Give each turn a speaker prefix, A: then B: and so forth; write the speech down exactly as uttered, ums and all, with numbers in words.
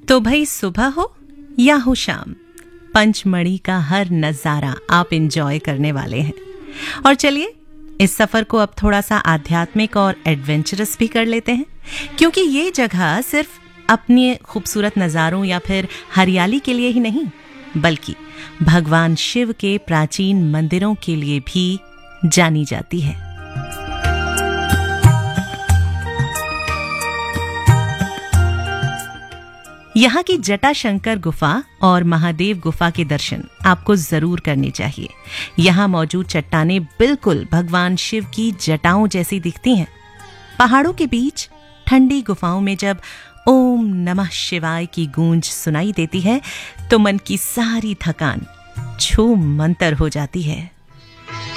A: तो भाई सुबह हो या हो शाम, पंचमढ़ी का हर नजारा आप इंजॉय करने वाले हैं। और चलिए इस सफर को अब थोड़ा सा आध्यात्मिक और एडवेंचरस भी कर लेते हैं, क्योंकि ये जगह सिर्फ अपने खूबसूरत नज़ारों या फिर हरियाली के लिए ही नहीं, बल्कि भगवान शिव के प्राचीन मंदिरों के लिए भी जानी जाती है। यहाँ की जटाशंकर गुफा और महादेव गुफा के दर्शन आपको जरूर करने चाहिए। यहाँ मौजूद चट्टानें बिल्कुल भगवान शिव की जटाओं जैसी दिखती हैं। पहाड़ों के बीच ठंडी गुफाओं में जब ओम नमः शिवाय की गूंज सुनाई देती है तो मन की सारी थकान छूम मंतर हो जाती है।